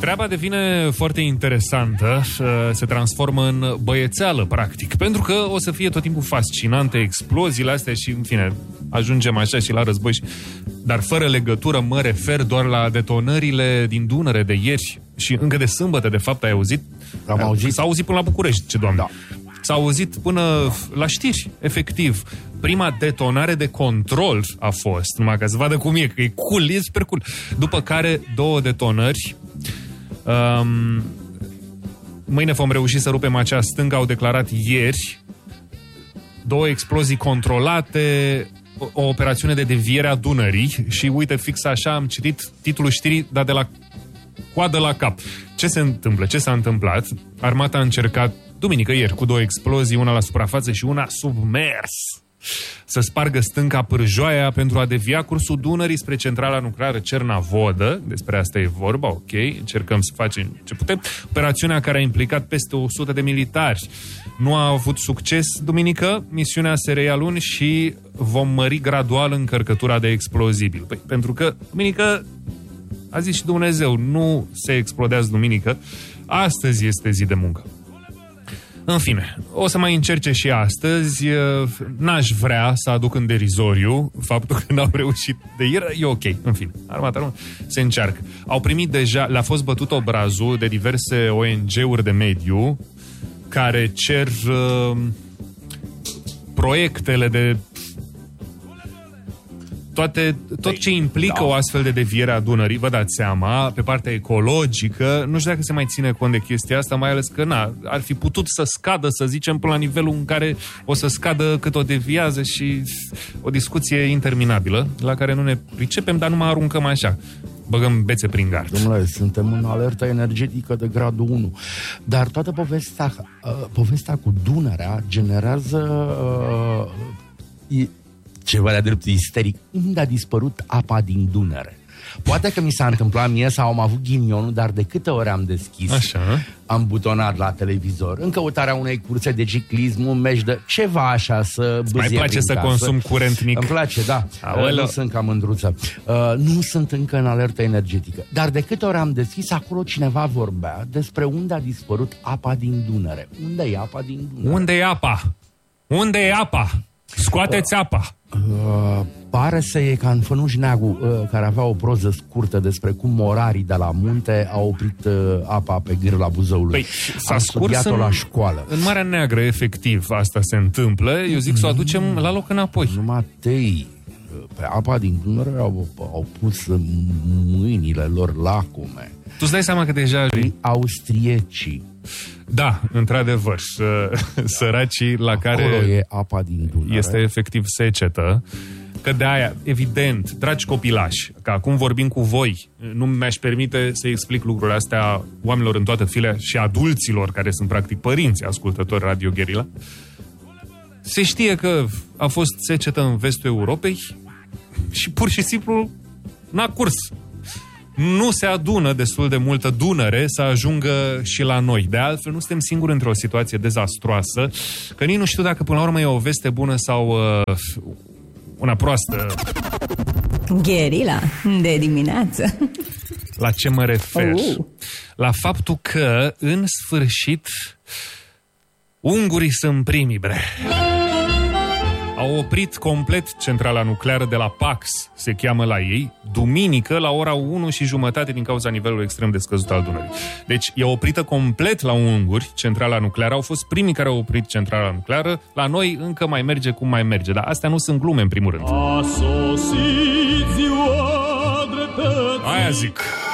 Treaba devine foarte interesantă, se transformă în băiețeală, practic, pentru că o să fie tot timpul fascinante exploziile astea și, în fine, ajungem așa și la război. Dar fără legătură mă refer doar la detonările din Dunăre de ieri și încă de sâmbătă, de fapt, ai auzit? Am auzit. S-a auzit până la București, ce doamne. Da. S-a auzit până la știri, efectiv. Prima detonare de control a fost, numai ca să vadă cum e, că e cool, e super cool. După care 2 detonări. Mâine vom reuși să rupem acea stângă, au declarat ieri. 2 explozii controlate, o operațiune de deviere a Dunării și uite, fix așa am citit titlul știrii, dar de la coadă la cap. Ce se întâmplă? Ce s-a întâmplat? Armata a încercat duminică ieri cu 2 explozii, una la suprafață și una submers, să spargă stânca Pârjoaia pentru a devia cursul Dunării spre centrala nucleară Cernavodă. Despre asta e vorba, ok. Încercăm să facem ce putem. Operațiunea care a implicat peste 100 de militari nu a avut succes duminică. Misiunea se reia luni și vom mări gradual încărcătura de explozibili. Păi, pentru că duminică a zis și Dumnezeu, nu se explodează duminică. Astăzi este zi de muncă. În fine, o să mai încerce și astăzi. N-aș vrea să aduc în derizoriu faptul că n-au reușit de ieri. E ok, în fine. Armata se încearcă. Au primit deja, le-a fost bătut obrazul de diverse ONG-uri de mediu care cer proiectele de tot ce implică o astfel de deviere a Dunării, vă dați seama, pe partea ecologică, nu știu dacă se mai ține cont de chestia asta, mai ales că, ar fi putut să scadă, să zicem, până la nivelul în care o să scadă cât o deviază și o discuție interminabilă, la care nu ne pricepem, dar nu mai aruncăm așa. Băgăm bețe prin gard. Domnule, suntem în alertă energetică de gradul 1. Dar toată povestea cu Dunărea generează ceva de-a dreptul isteric. Unde a dispărut apa din Dunăre? Poate că mi s-a întâmplat mie sau am avut ghinionul, dar de câte ori am deschis, am butonat la televizor, în căutarea unei curse de ciclism, un meci de ceva așa să bâzie. Mai place să consum curent mic? Îmi place, da. Nu sunt cam mândruță. Nu sunt încă în alertă energetică. Dar de câte ori am deschis, acolo cineva vorbea despre unde a dispărut apa din Dunăre. Unde e apa din Dunăre? Unde e apa? Unde e apa? Scoateți apa! Pare să e ca în Fănuș Neagu, care avea o proză scurtă despre cum morarii de la munte au oprit apa pe gârla Buzăului. Păi, s-a studiat-o la școală. În Marea Neagră, efectiv, asta se întâmplă. Eu zic să o aducem la loc înapoi. Numai tei pe apa din Dunăre au pus mâinile lor lacume. Tu îți dai seama că deja... Austriecii. Da, într-adevăr, săracii la care... Acolo e apa din Dunăre. Este efectiv secetă. Că de aia, evident, dragi copilași, că acum vorbim cu voi, nu mi-aș permite să explic lucrurile astea oamenilor în toată filia și adulților care sunt practic părinți ascultători Radio Guerilla. Se știe că a fost secetă în vestul Europei și pur și simplu n-a curs. Nu se adună destul de multă Dunăre să ajungă și la noi. De altfel, nu suntem singuri într-o situație dezastroasă, că nici nu știu dacă până la urmă e o veste bună sau una proastă. Guerilla de dimineață. La ce mă refer? La faptul că, în sfârșit, ungurii sunt primii, bre. Au oprit complet centrala nucleară de la Pax, se cheamă la ei, duminică la ora 1:30 din cauza nivelului extrem de scăzut al Dunării. Deci e oprită complet la unguri centrala nucleară, au fost primii care au oprit centrala nucleară, la noi încă mai merge cum mai merge, dar astea nu sunt glume în primul rând. Aia zic.